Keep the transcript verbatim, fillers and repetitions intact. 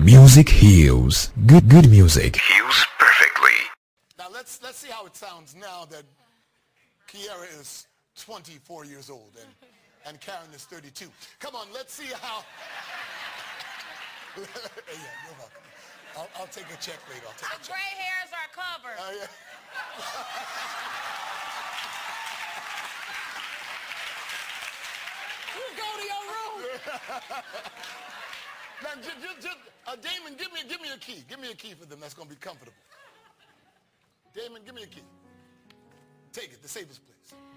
Music heals. Good good music heals perfectly. Now let's let's see how it sounds now that Kiara is twenty-four years old and and Karen is thirty-two. Come on, let's see how. Yeah, you're welcome. I'll, I'll take a check later. I'll take Our a check. gray hairs are covered. Oh, yeah. You go to your room. Now, just, just, just uh, Damon, give me, give me a key. Give me a key for them. That's going to be comfortable. Damon, give me a key. Take it, the safest place.